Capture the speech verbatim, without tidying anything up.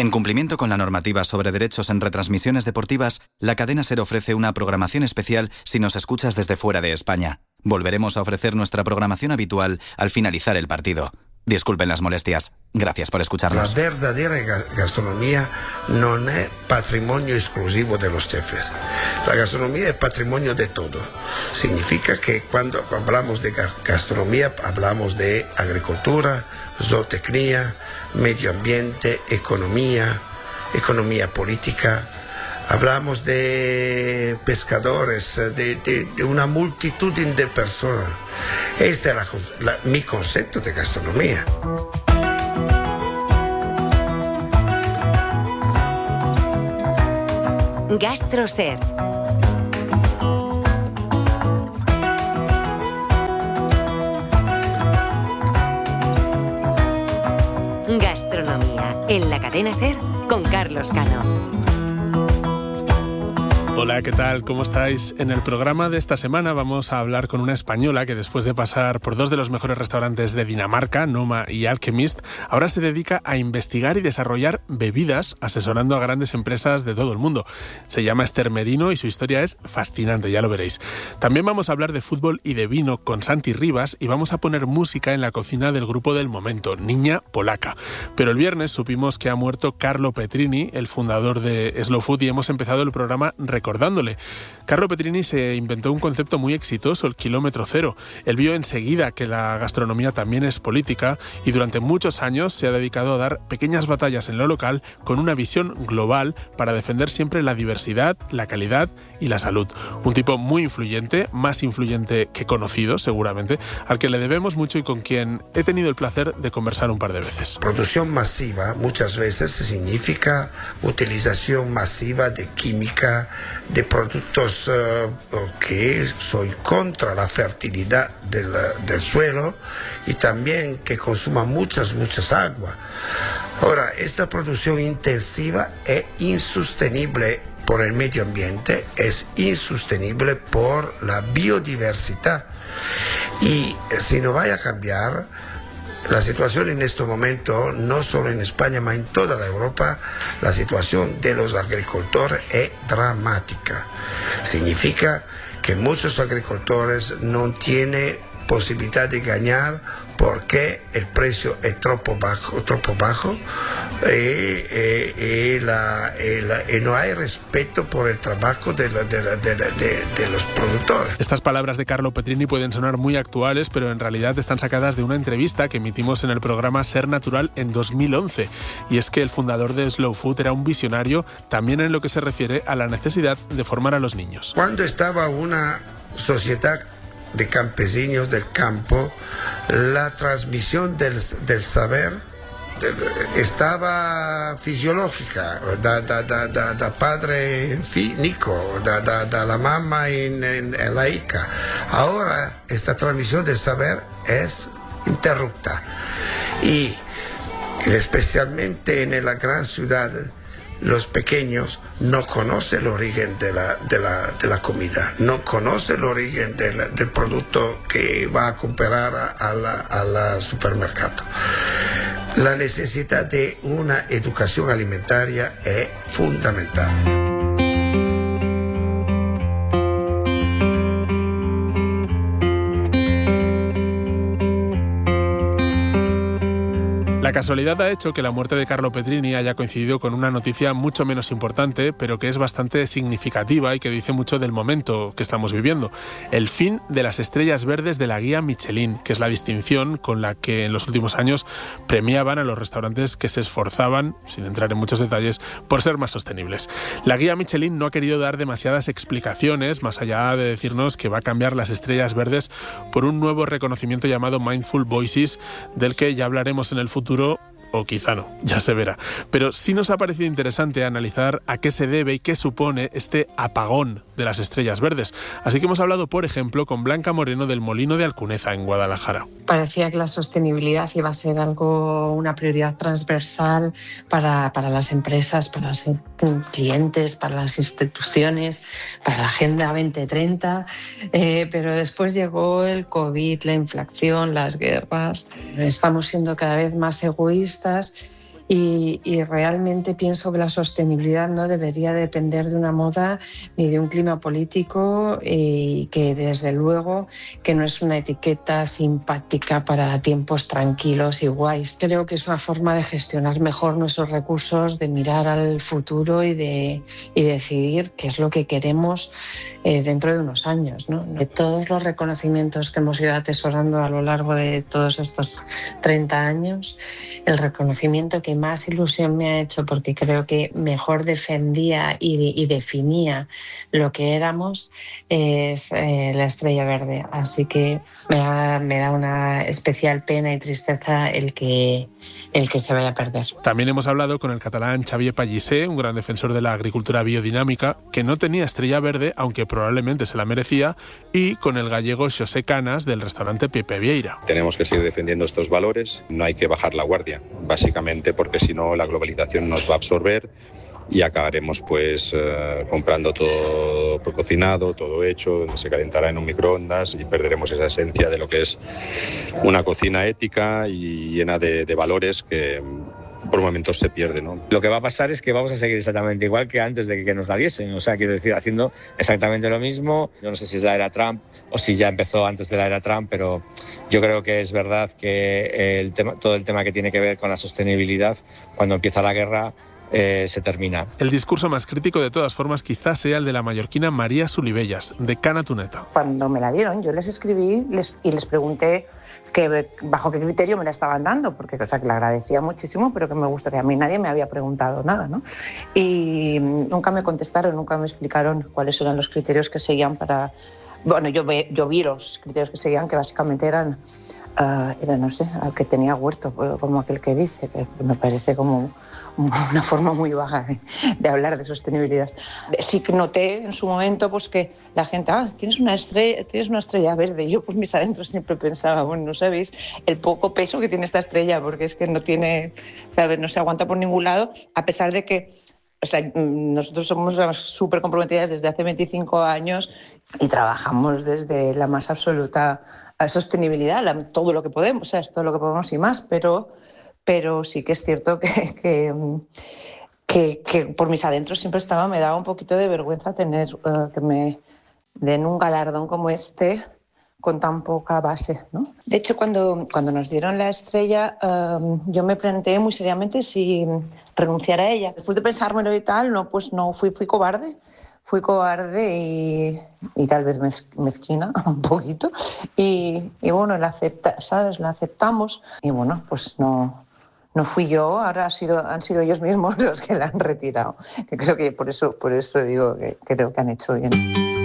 En cumplimiento con la normativa sobre derechos en retransmisiones deportivas, la cadena SER ofrece una programación especial si nos escuchas desde fuera de España. Volveremos a ofrecer nuestra programación habitual al finalizar el partido. Disculpen las molestias. Gracias por escucharnos. La verdadera gastronomía no es patrimonio exclusivo de los chefs. La gastronomía es patrimonio de todo. Significa que cuando hablamos de gastronomía hablamos de agricultura, zootecnia, medio ambiente, economía, economía política. Hablamos de pescadores, de, de, de una multitud de personas. Este es la, la, mi concepto de gastronomía. GastroSer. Gastronomía en la cadena SER con Carlos Cano. Hola, ¿qué tal? ¿Cómo estáis? En el programa de esta semana vamos a hablar con una española que después de pasar por dos de los mejores restaurantes de Dinamarca, Noma y Alchemist, ahora se dedica a investigar y desarrollar bebidas asesorando a grandes empresas de todo el mundo. Se llama Esther Merino y su historia es fascinante, ya lo veréis. También vamos a hablar de fútbol y de vino con Santi Rivas y vamos a poner música en la cocina del grupo del momento, Niña Polaca. Pero el viernes supimos que ha muerto Carlo Petrini, el fundador de Slow Food, y hemos empezado el programa recordándole. Carlo Petrini se inventó un concepto muy exitoso, el kilómetro cero. Él vio enseguida que la gastronomía también es política y durante muchos años se ha dedicado a dar pequeñas batallas en lo local con una visión global para defender siempre la diversidad, la calidad y la salud. Un tipo muy influyente, más influyente que conocido seguramente, al que le debemos mucho y con quien he tenido el placer de conversar un par de veces. Producción masiva muchas veces significa utilización masiva de química, de productos uh, que soy contra la fertilidad del, del suelo y también que consuman muchas, muchas aguas. Ahora, esta producción intensiva es insostenible por el medio ambiente, es insostenible por la biodiversidad y si no vaya a cambiar, la situación en este momento, no solo en España, pero en toda la Europa, la situación de los agricultores es dramática. Significa que muchos agricultores no tienen posibilidad de ganar porque el precio es troppo bajo, troppo bajo y, y, y, la, y, la, y no hay respeto por el trabajo de, la, de, la, de, la, de, de los productores. Estas palabras de Carlo Petrini pueden sonar muy actuales, pero en realidad están sacadas de una entrevista que emitimos en el programa Ser Natural en dos mil once. Y es que el fundador de Slow Food era un visionario también en lo que se refiere a la necesidad de formar a los niños. Cuando estaba una sociedad de campesinos del campo, la transmisión del, del saber estaba fisiológica, da, da, da, da, da padre en fico, da, da, da la mamá en, en, en la hija. Ahora esta transmisión del saber es interrupta y especialmente en la gran ciudad los pequeños no conocen el origen de la, de la, de la comida, no conocen el origen de la, del producto que va a comprar al supermercado. La necesidad de una educación alimentaria es fundamental. La casualidad ha hecho que la muerte de Carlo Petrini haya coincidido con una noticia mucho menos importante, pero que es bastante significativa y que dice mucho del momento que estamos viviendo. El fin de las estrellas verdes de la guía Michelin, que es la distinción con la que en los últimos años premiaban a los restaurantes que se esforzaban, sin entrar en muchos detalles, por ser más sostenibles. La guía Michelin no ha querido dar demasiadas explicaciones, más allá de decirnos que va a cambiar las estrellas verdes por un nuevo reconocimiento llamado Mindful Voices, del que ya hablaremos en el futuro, o quizá no, ya se verá. Pero sí nos ha parecido interesante analizar a qué se debe y qué supone este apagón de las estrellas verdes. Así que hemos hablado, por ejemplo, con Blanca Moreno del Molino de Alcuneza, en Guadalajara. Parecía que la sostenibilidad iba a ser algo, una prioridad transversal para, para las empresas, para los clientes, para las instituciones, para la Agenda veinte treinta, eh, pero después llegó el COVID, la inflación, las guerras. Estamos siendo cada vez más egoístas Y, y realmente pienso que la sostenibilidad no debería depender de una moda ni de un clima político, y que desde luego que no es una etiqueta simpática para tiempos tranquilos y guays. Creo que es una forma de gestionar mejor nuestros recursos, de mirar al futuro y de y decidir qué es lo que queremos eh, dentro de unos años, ¿no? De todos los reconocimientos que hemos ido atesorando a lo largo de todos estos treinta años, el reconocimiento que más ilusión me ha hecho, porque creo que mejor defendía y, y definía lo que éramos, es eh, la Estrella Verde. Así que me da, me da una especial pena y tristeza el que, el que se vaya a perder. También hemos hablado con el catalán Xavier Pallissé, un gran defensor de la agricultura biodinámica, que no tenía Estrella Verde, aunque probablemente se la merecía, y con el gallego Xosé Canas, del restaurante Pepe Vieira. Tenemos que seguir defendiendo estos valores, no hay que bajar la guardia, básicamente porque si no la globalización nos va a absorber y acabaremos pues eh, comprando todo por cocinado, todo hecho, donde se calentará en un microondas, y perderemos esa esencia de lo que es una cocina ética y llena de, de valores que por momentos se pierde, ¿no? Lo que va a pasar es que vamos a seguir exactamente igual que antes de que nos la diesen, o sea, quiero decir, haciendo exactamente lo mismo. Yo no sé si es la era Trump o si ya empezó antes de la era Trump, pero yo creo que es verdad que el tema, todo el tema que tiene que ver con la sostenibilidad, cuando empieza la guerra, Eh, se termina. El discurso más crítico, de todas formas, quizás sea el de la mallorquina María Sulibellas, de Cana Tuneta. Cuando me la dieron, yo les escribí les, y les pregunté que, bajo qué criterio me la estaban dando, porque o sea, que la agradecía muchísimo, pero que me gustaría. A mí nadie me había preguntado nada, ¿no? Y nunca me contestaron, nunca me explicaron cuáles eran los criterios que seguían para... Bueno, yo, ve, yo vi los criterios que seguían, que básicamente eran, uh, era, no sé, al que tenía huerto, como aquel que dice, que me parece como una forma muy baja de, de hablar de sostenibilidad. Sí que noté en su momento pues, que la gente, ah, tienes una estrella, tienes una estrella verde. Y yo, pues mis adentros siempre pensaba, bueno, no sabéis el poco peso que tiene esta estrella, porque es que no tiene, ¿sabes? No se aguanta por ningún lado, a pesar de que, o sea, nosotros somos súper comprometidas desde hace veinticinco años y trabajamos desde la más absoluta sostenibilidad, la, todo lo que podemos, o sea, es todo lo que podemos y más, pero... pero sí que es cierto que, que, que, que por mis adentros siempre estaba, me daba un poquito de vergüenza tener uh, que me den un galardón como este con tan poca base, ¿no? De hecho, cuando, cuando nos dieron la estrella, um, yo me planteé muy seriamente si renunciar a ella. Después de pensármelo y tal, no, pues no, fui, fui cobarde. Fui cobarde y, y tal vez mez, mezquina un poquito. Y, y bueno, la acepta, ¿sabes? La aceptamos. Y bueno, pues no, no fui yo, ahora ha sido, han sido ellos mismos los que la han retirado. Que creo que por eso, por eso digo que creo que han hecho bien.